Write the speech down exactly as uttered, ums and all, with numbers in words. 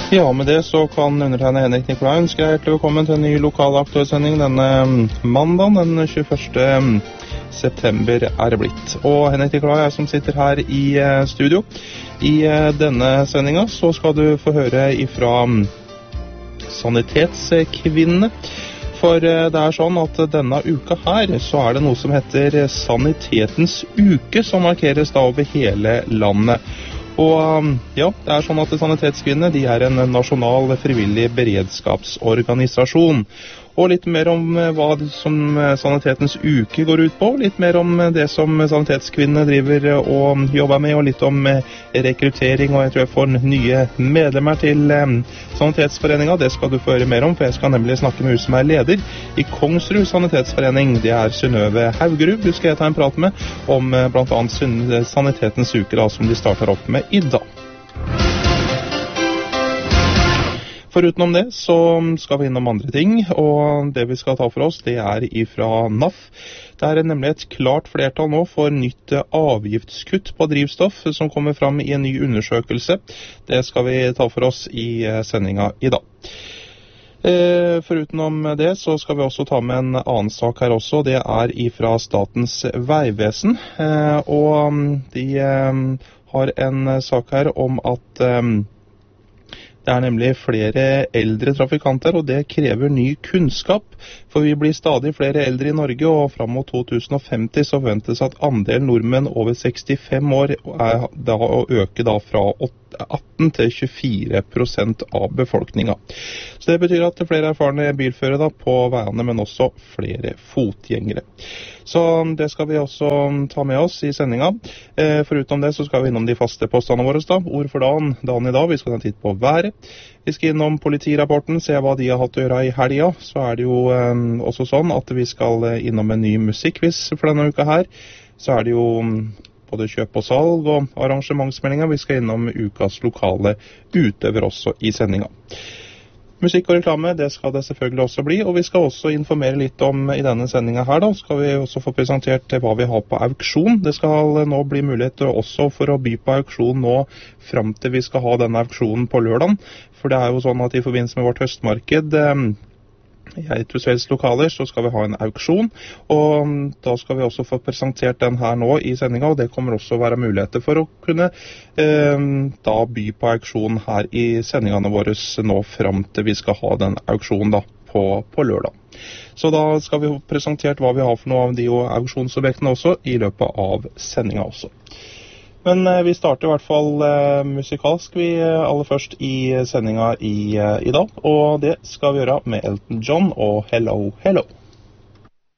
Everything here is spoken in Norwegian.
Ja, med det så kan undertegne Henrik Nikolai ønske deg hjertelig velkommen til en ny lokal aktuellsending denne mandagen, den tjueførste september er det blitt. Og Henrik Nikolai er som sitter her i studio. I denne sendingen så skal du få høre ifra Sanitetskvinnene. For det er sånn at denne uka her så er det noe som heter Sanitetens uke, som markeres da over hele landet. Og ja, det er sånn at Sanitetskvinnene, de er en nasjonal frivillig beredskapsorganisasjon. Og litt mer om hva som Sanitetens uke går ut på, litt mer om det som Sanitetskvinnene driver og jobber med, og litt om rekruttering, og jeg tror jeg får nye medlemmer til Sanitetsforeningen. Det skal du få høre mer om, for jeg skal nemlig snakke med hun som er leder i Kongsrud Sanitetsforening. Det er Synnøve Haugerud, du skal jeg ta en prat med om blant annet Sanitetens uke, da, som de starter opp med i dag. Forutenom det så skal vi innom andre ting, og det vi skal ta for oss det er ifra N A F. Det er nemlig et klart flertall nå for nytt avgiftskutt på drivstoff som kommer fram i en ny undersøkelse. Det skal vi ta for oss i sendinga i dag. Forutenom det så skal vi også ta med en annen sak her også. Det er ifra Statens vegvesen, og de har en sak her om at det er nemlig flere eldre trafikanter, og det krever ny kunnskap, for vi blir stadig flere eldre i Norge, og frem mot to tusen og femti så ventes at andelen nordmenn over sekstifem år er da å øke da fra atten til tjuefire prosent av befolkningen. Så det betyr at flere erfarne bilførere da på veiene, men også flere fotgjengere. Så det skal vi også ta med oss i sendinga. Eh, foruten det så skal vi innom de faste postene våre da. Ord for dagen, dagen i dag. Vi skal ta en titt på været. Vi skal innom politirapporten, se hva de har hatt å gjøre i helga. Så er det jo eh, også sånn at vi skal innom en ny musikkquiz for denne uka her. Så er det jo både kjøp og salg og arrangementsmeldinger. Vi skal innom ukas lokale utøver også i sendinga. Musikk og reklame, det skal det selvfølgelig også bli, og vi skal også informere litt om i denne sendinga her da, skal vi også få presentert hva vi har på auksjon. Det skal nå bli mulighet også for å by på auksjon nå frem til vi skal ha denne auksjonen på lørdagen, for det er jo sånn at i forbindelse med vårt høstmarked i Eidsvolls lokaler så skal vi ha en auksjon, og da skal vi også få presentert den her nå i sendinga, og det kommer også være muligheter for å kunne eh, da by på auksjon her i sendingene våre nå frem til vi skal ha den auksjonen da på, på lørdag. Så da skal vi få presentert hva vi har for noe av de auksjonsobjektene også i løpet av sendinga også. Men eh, vi starter i hvert fall eh, musikalsk vi eh, aller først i sendinga i, eh, i dag, og det skal vi gjøre med Elton John og Hello, Hello.